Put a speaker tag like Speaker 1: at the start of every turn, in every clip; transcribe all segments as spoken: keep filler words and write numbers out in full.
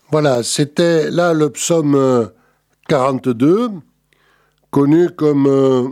Speaker 1: Voilà, c'était là le psaume quarante-deux, connu comme euh,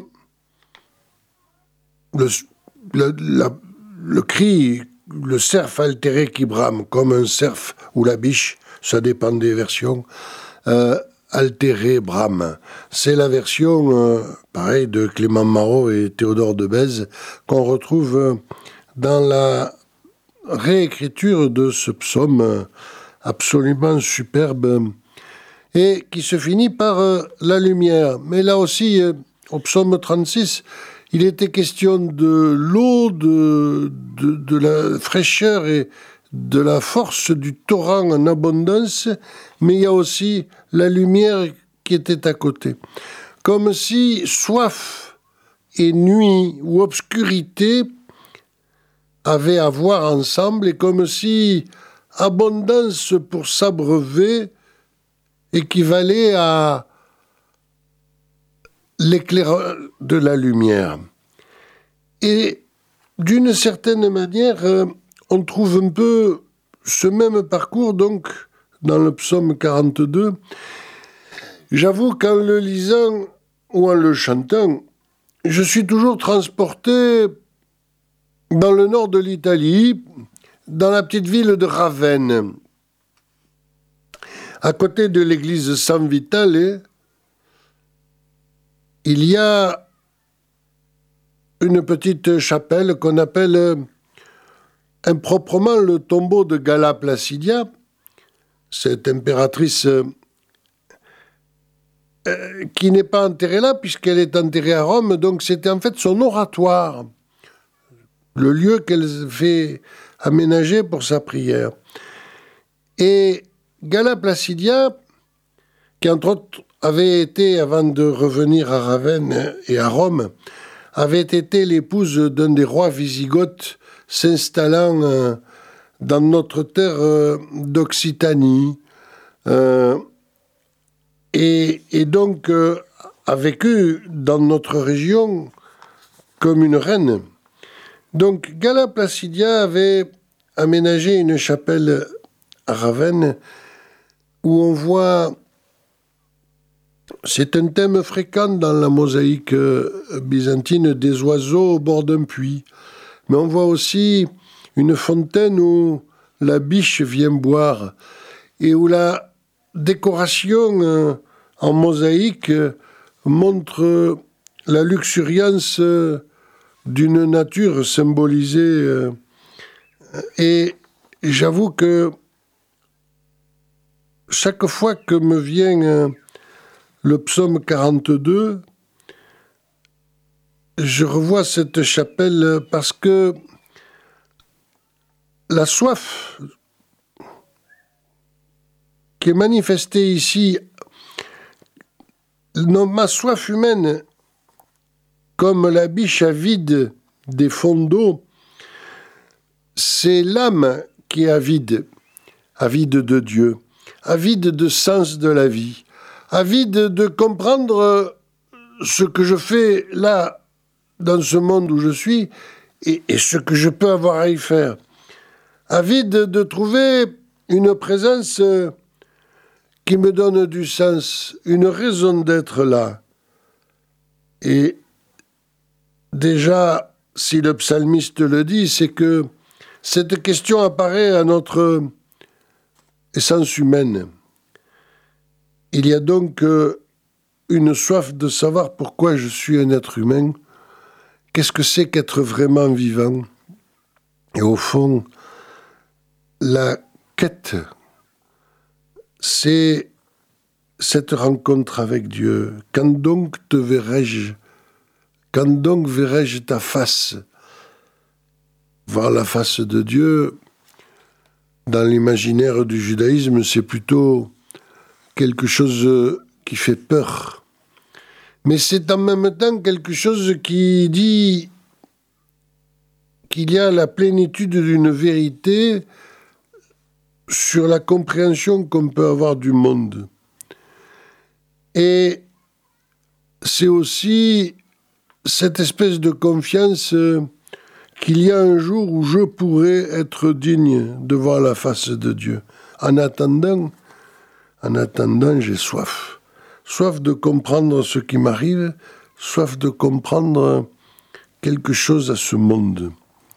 Speaker 1: le, le, la, le cri, le cerf altéré qui brame, comme un cerf ou la biche, ça dépend des versions, euh, altéré brame. C'est la version, euh, pareil, de Clément Marot et Théodore de Bèze, qu'on retrouve euh, dans la réécriture de ce psaume euh, absolument superbe et qui se finit par euh, la lumière. Mais là aussi, euh, au psaume trente-six, il était question de l'eau, de, de, de la fraîcheur et de la force du torrent en abondance, mais il y a aussi la lumière qui était à côté. Comme si soif et nuit ou obscurité avaient à voir ensemble, et comme si abondance pour s'abreuver équivalait à l'éclair de la lumière. Et d'une certaine manière, euh, on trouve un peu ce même parcours donc dans le psaume quarante-deux. J'avoue qu'en le lisant ou en le chantant, je suis toujours transporté dans le nord de l'Italie, dans la petite ville de Ravenne, à côté de l'église San Vitale. Il y a une petite chapelle qu'on appelle improprement le tombeau de Galla Placidia, cette impératrice euh, qui n'est pas enterrée là puisqu'elle est enterrée à Rome, donc c'était en fait son oratoire, le lieu qu'elle fait aménager pour sa prière. Et Galla Placidia, qui entre autres avait été, avant de revenir à Ravenne et à Rome, avait été l'épouse d'un des rois wisigoths s'installant euh, dans notre terre euh, d'Occitanie, euh, et, et donc euh, a vécu dans notre région comme une reine. Donc Galla Placidia avait aménagé une chapelle à Ravenne où on voit, c'est un thème fréquent dans la mosaïque byzantine, des oiseaux au bord d'un puits. Mais on voit aussi une fontaine où la biche vient boire et où la décoration en mosaïque montre la luxuriance d'une nature symbolisée. Et j'avoue que chaque fois que me vient le psaume quarante-deux, je revois cette chapelle parce que la soif qui est manifestée ici, non, ma soif humaine, comme la biche avide des fonds d'eau, c'est l'âme qui est avide, avide de Dieu, avide de sens de la vie, avide de comprendre ce que je fais là, dans ce monde où je suis, et, et ce que je peux avoir à y faire. Avide de trouver une présence qui me donne du sens, une raison d'être là. Et déjà, si le psalmiste le dit, c'est que cette question apparaît à notre essence humaine. Il y a donc une soif de savoir pourquoi je suis un être humain. Qu'est-ce que c'est qu'être vraiment vivant? Et au fond, la quête, c'est cette rencontre avec Dieu. Quand donc te verrai-je? Quand donc verrai-je ta face? Voir la face de Dieu, dans l'imaginaire du judaïsme, c'est plutôt quelque chose qui fait peur. Mais c'est en même temps quelque chose qui dit qu'il y a la plénitude d'une vérité sur la compréhension qu'on peut avoir du monde. Et c'est aussi cette espèce de confiance qu'il y a un jour où je pourrai être digne de voir la face de Dieu. En attendant, En attendant, j'ai soif. Soif de comprendre ce qui m'arrive, soif de comprendre quelque chose à ce monde.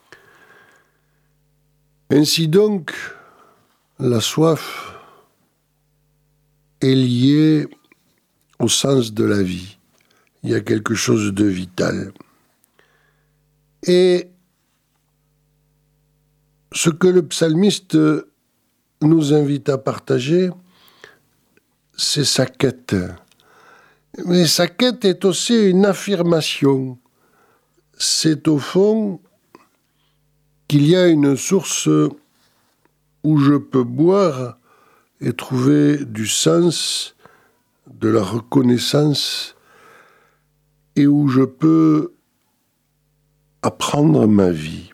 Speaker 1: Ainsi donc, la soif est liée au sens de la vie. Il y a quelque chose de vital. Et ce que le psalmiste nous invite à partager, c'est sa quête. Mais sa quête est aussi une affirmation. C'est au fond qu'il y a une source où je peux boire et trouver du sens, de la reconnaissance, et où je peux apprendre ma vie.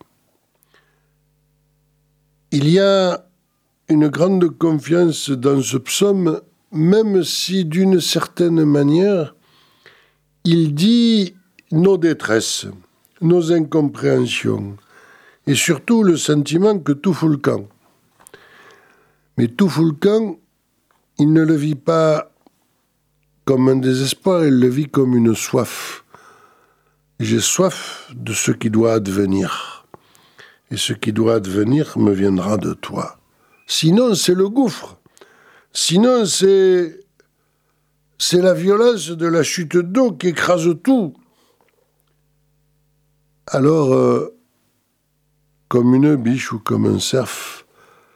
Speaker 1: Il y a une grande confiance dans ce psaume, même si d'une certaine manière, il dit nos détresses, nos incompréhensions, et surtout le sentiment que tout fout le camp. Mais tout fout le camp, il ne le vit pas comme un désespoir, il le vit comme une soif. J'ai soif de ce qui doit advenir. Et ce qui doit advenir me viendra de toi. Sinon, c'est le gouffre. Sinon, c'est, c'est la violence de la chute d'eau qui écrase tout. Alors, euh, comme une biche ou comme un cerf,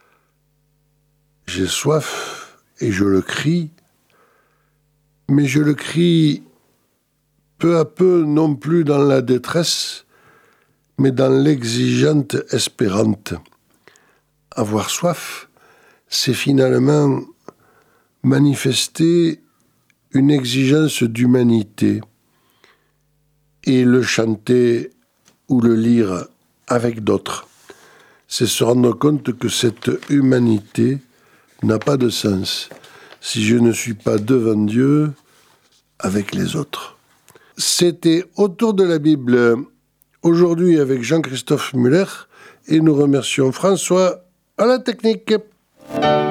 Speaker 1: j'ai soif et je le crie, mais je le crie peu à peu, non plus dans la détresse, mais dans l'exigeante espérante. Avoir soif, c'est finalement manifester une exigence d'humanité et le chanter ou le lire avec d'autres. C'est se rendre compte que cette humanité n'a pas de sens si je ne suis pas devant Dieu avec les autres. C'était Autour de la Bible, aujourd'hui avec Jean-Christophe Muller, et nous remercions François à la technique.